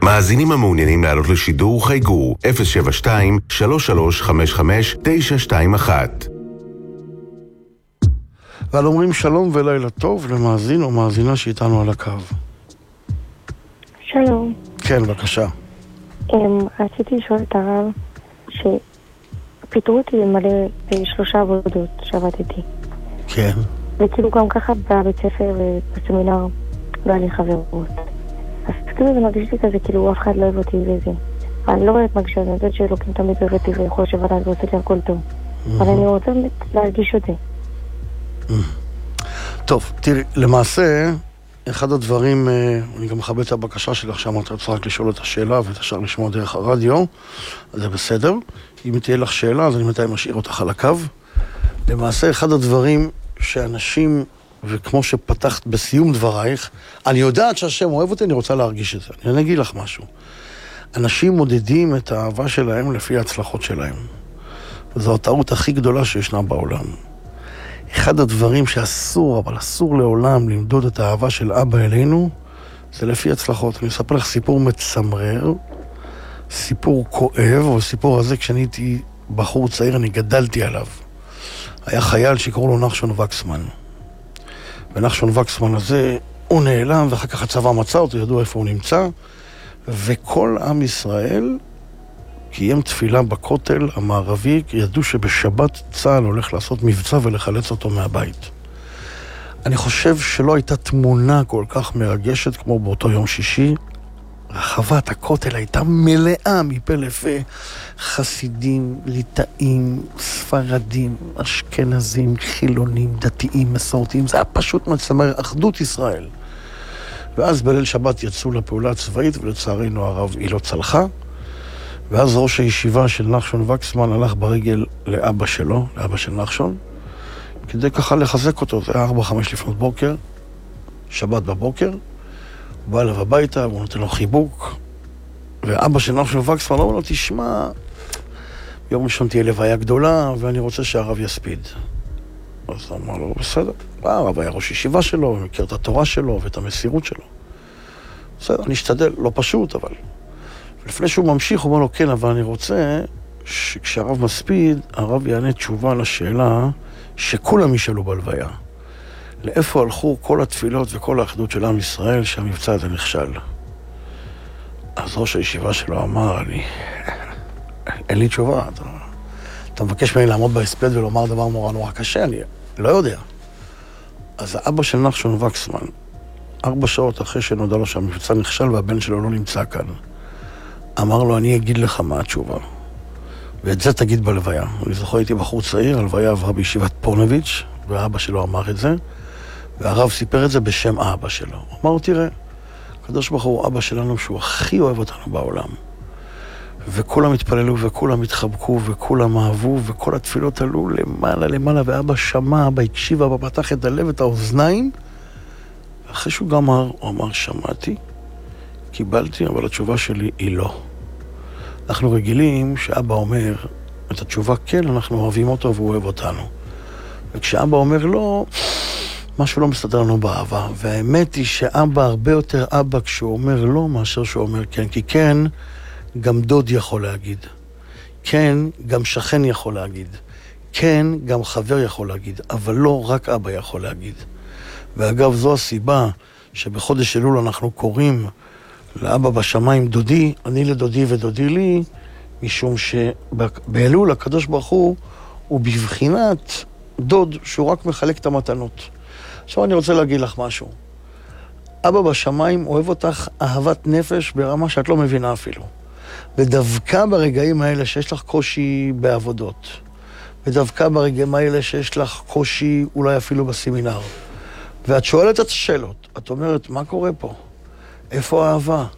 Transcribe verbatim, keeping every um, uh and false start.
מאזינים המעוניינים לעלות לשידור חייגו אפס שבע שתיים שלוש שלוש חמש חמש תשע שתיים אחת. ועל אומרים שלום ולילה טוב למאזין או מאזינה שאיתנו על הקו. שלום. כן, בבקשה. רציתי לשאול את הרב שפיתרו אותי מלא שלושה עבודות שעבדתי. כן. וכאילו גם ככה בבית ספר ובסמינר לא היה לי חברות. אז כאילו זה מרגיש לי כזה, כאילו אף אחד לא אוהב אותי וזה. אני לא רואה את מגשת, אני יודעת שאלוקים תמיד אוהב אותי ויכול שבנה ועושה לי הכל טוב. אבל אני רוצה להרגיש את זה. טוב, תראי, למעשה, אחד הדברים, אני גם מכבד את הבקשה שלך, שאמרת רוצה רק לשאול את השאלה ואת השאר לשמוע דרך הרדיו, אז זה בסדר. אם תהיה לך שאלה, אז אני מתי משאיר אותך על הקו. למעשה, אחד הדברים שאנשים, וכמו שפתחת בסיום דברייך, אני יודעת שהשם אוהב אותי, אני רוצה להרגיש את זה. אני אגיד לך משהו. אנשים מודדים את האהבה שלהם לפי ההצלחות שלהם. וזו הטעות הכי גדולה שישנה בעולם. אחד הדברים שאסור, אבל אסור לעולם למדוד את האהבה של אבא אלינו, זה לפי הצלחות. אני אספר לך סיפור מצמרר, סיפור כואב, או סיפור הזה כשאני הייתי בחור צעיר, אני גדלתי עליו. היה חייל שקראו לו נחשון וקסמן. ונחשון וקסמן הזה, הוא נעלם, ואחר כך הצבא מצא אותו, ידעו איפה הוא נמצא, וכל עם ישראל קיים תפילה בכותל המערבי, כי ידעו שבשבת צה"ל הולך לעשות מבצע ולחלץ אותו מהבית. אני חושב שלא הייתה תמונה כל כך מרגשת כמו באותו יום שישי. רחבת הכותל הייתה מלאה מפה לפה, חסידים, ליטאים, ספרדים, אשכנזים, חילונים, דתיים, מסורתיים. זה היה פשוט מצמר, אחדות ישראל. ואז בליל שבת יצאו לפעולה הצבאית, ולצערנו הרב היא לא צלחה. ואז ראש הישיבה של נחשון וקסמן הלך ברגל לאבא שלו, לאבא של נחשון, כדי ככה לחזק אותו. זה היה ארבע חמש לפנות בוקר, שבת בבוקר, הוא בא אליו הביתה, הוא נותן לו חיבוק, ואבא של נחשון וקסמן אומר לו, תשמע, יום ראשון תהיה לוויה גדולה, ואני רוצה שהרב יספיד. אז הוא אמר לו, בסדר. הרב היה ראש ישיבה שלו, הוא מכיר את התורה שלו ואת המסירות שלו. בסדר, אני אשתדל, לא פשוט, אבל... לפני שהוא ממשיך, הוא אומר לו, כן, אבל אני רוצה שכשהרב מספיד, הרב יענה תשובה לשאלה שכולם ישאלו בלוויה. לאיפה הלכו כל התפילות וכל האחדות של עם ישראל שהמבצע הזה נכשל? אז ראש הישיבה שלו אמר, אני... אין לי תשובה. אתה, אתה מבקש ממני לעמוד בהספד ולומר דבר נורא נורא קשה, אני לא יודע. אז האבא של נחשון וקסמן, ארבע שעות אחרי שנודע לו שהמבצע נכשל והבן שלו לא נמצא כאן, אמר לו, אני אגיד לך מה התשובה. ואת זה תגיד בלוויה. אני זוכר, הייתי בחור צעיר, הלוויה עברה בישיבת פונביץ', והאבא שלו אמר את זה, והרב סיפר את זה בשם האבא שלו. הוא אמר, תראה, הקדוש ברוך הוא אבא שלנו שהוא הכי אוהב אותנו בעולם. וכולם התפללו, וכולם התחבקו, וכולם אהבו, וכל התפילות עלו למעלה למעלה, ואבא שמע, אבא הקשיב, אבא פתח את הלב, את האוזניים, ואחרי שהוא גמר, הוא אמר, שמעתי, קיבלתי, אבל התשובה שלי היא לא. אנחנו רגילים שאבא אומר את התשובה כן, אנחנו אוהבים אותו והוא אוהב אותנו. וכשאבא אומר לא, משהו לא מסתדר לנו באהבה. והאמת היא שאבא הרבה יותר אבא כשהוא אומר לא מאשר שהוא אומר כן. כי כן, גם דוד יכול להגיד. כן, גם שכן יכול להגיד. כן, גם חבר יכול להגיד. אבל לא רק אבא יכול להגיד. ואגב, זו הסיבה שבחודש אלול אנחנו קוראים לאבא בשמיים דודי, אני לדודי ודודי לי, משום שבאלול הקדוש ברוך הוא הוא בבחינת דוד שהוא רק מחלק את המתנות. עכשיו אני רוצה להגיד לך משהו. אבא בשמיים אוהב אותך אהבת נפש ברמה שאת לא מבינה אפילו. ודווקא ברגעים האלה שיש לך קושי בעבודות, ודווקא ברגעים האלה שיש לך קושי אולי אפילו בסמינר, ואת שואלת את השאלות, את אומרת, מה קורה פה? איפה האהבה?